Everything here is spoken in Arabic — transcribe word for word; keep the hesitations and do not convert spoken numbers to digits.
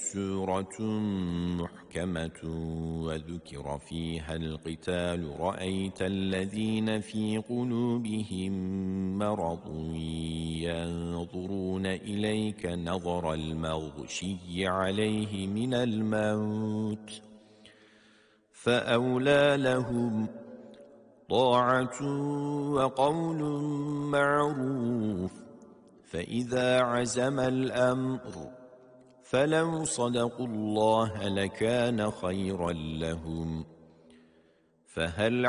سورة محكمة وذكر فيها القتال رأيت الذين في قلوبهم مرض ينظرون إليك نظر المغشي عليه من الموت فأولى لهم طاعة وقول معروف فإذا عزم الأمر فلو صدقوا الله لكان خيرا لهم فهل